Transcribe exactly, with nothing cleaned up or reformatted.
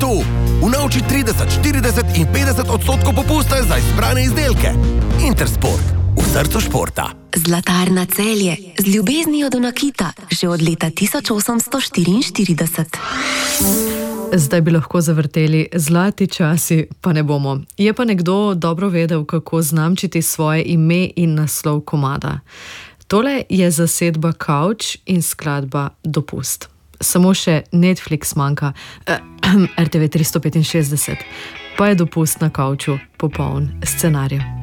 to! Unovči trideset, štirideset in petdeset odstotkov popusta za izbrane izdelke. Intersport, v srcu športa. Zlatarna Celje, z ljubeznijo do nakita, že od leta tisoč osemsto štiriinštirideset. Zdaj bi lahko zavrteli zlati časi, pa ne bomo. Je pa nekdo dobro vedel, kako znamčiti svoje ime in naslov komada. Tole je zasedba Kavč in skladba Dopust. Samo še Netflix manjka, R T V tristo petinšestdeset, pa je Dopust na Kavču popoln scenarij.